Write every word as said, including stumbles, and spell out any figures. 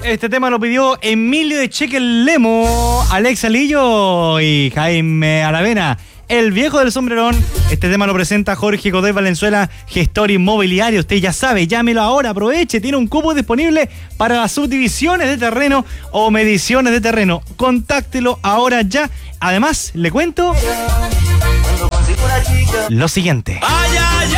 Este tema lo pidió Emilio de Chequelemo, Alexa Lillo y Jaime Aravena, el viejo del sombrerón. Este tema lo presenta Jorge Godoy Valenzuela, gestor inmobiliario. Usted ya sabe, llámelo ahora, aproveche, tiene un cupo disponible para las subdivisiones de terreno o mediciones de terreno. Contáctelo ahora ya. Además, le cuento lo siguiente.